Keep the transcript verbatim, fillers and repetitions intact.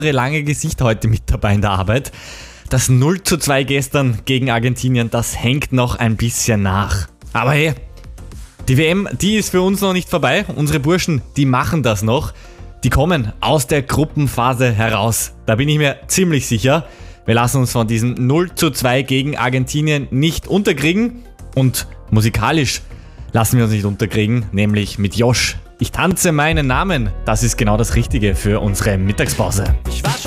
lange Gesicht heute mit dabei in der Arbeit. Das null zu zwei gestern gegen Argentinien, das hängt noch ein bisschen nach. Aber hey, die W M, die ist für uns noch nicht vorbei. Unsere Burschen, die machen das noch. Die kommen aus der Gruppenphase heraus. Da bin ich mir ziemlich sicher. Wir lassen uns von diesem null zu zwei gegen Argentinien nicht unterkriegen. Und musikalisch lassen wir uns nicht unterkriegen, nämlich mit Josh. Ich tanze meinen Namen. Das ist genau das Richtige für unsere Mittagspause. Ich war